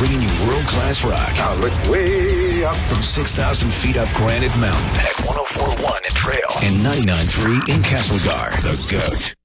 bringing you world-class rock. I look way up From 6,000 feet up Granite Mountain at 104.1 in Trail and 99.3 in Castlegar. The GOAT.